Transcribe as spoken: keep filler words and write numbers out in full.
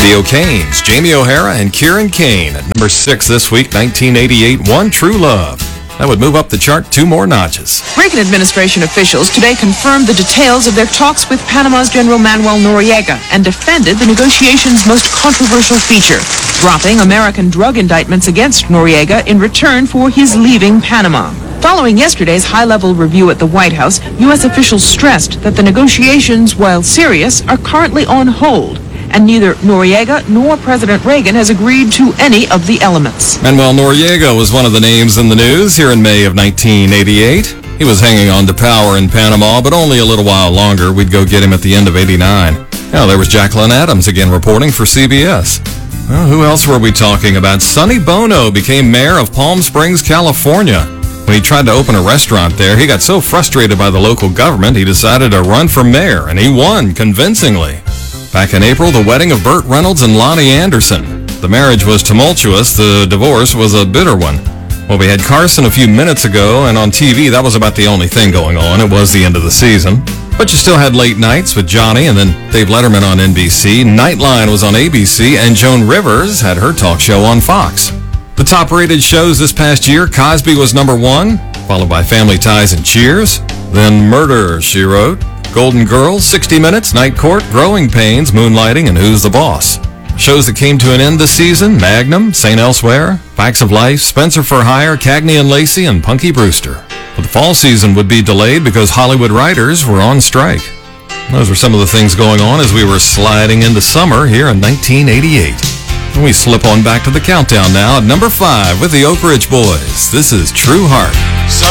The O'Kanes, Jamie O'Hara and Kieran Kane. At number six this week, nineteen eighty-eight, One True Love. That would move up the chart two more notches. Reagan administration officials today confirmed the details of their talks with Panama's General Manuel Noriega and defended the negotiations' most controversial feature, dropping American drug indictments against Noriega in return for his leaving Panama. Following yesterday's high-level review at the White House, U S officials stressed that the negotiations, while serious, are currently on hold, and neither Noriega nor President Reagan has agreed to any of the elements. Manuel Noriega was one of the names in the news here in May of nineteen eighty-eight. He was hanging on to power in Panama, but only a little while longer. We'd go get him at the end of eighty-nine. Now, there was Jacqueline Adams again reporting for C B S. Well, who else were we talking about? Sonny Bono became mayor of Palm Springs, California. When he tried to open a restaurant there, he got so frustrated by the local government, he decided to run for mayor, and he won convincingly. Back in April, the wedding of Burt Reynolds and Lonnie Anderson. The marriage was tumultuous. The divorce was a bitter one. Well, we had Carson a few minutes ago, and on T V, that was about the only thing going on. It was the end of the season. But you still had late nights with Johnny and then Dave Letterman on N B C. Nightline was on A B C, and Joan Rivers had her talk show on Fox. The top-rated shows this past year, Cosby was number one, followed by Family Ties and Cheers. Then Murder, She Wrote, Golden Girls, sixty minutes, Night Court, Growing Pains, Moonlighting, and Who's the Boss. Shows that came to an end this season, Magnum, Saint Elsewhere, Facts of Life, Spencer for Hire, Cagney and Lacey, and Punky Brewster. But the fall season would be delayed because Hollywood writers were on strike. Those were some of the things going on as we were sliding into summer here in nineteen eighty-eight. And we slip on back to the countdown now at number five with the Oak Ridge Boys. This is True Heart. So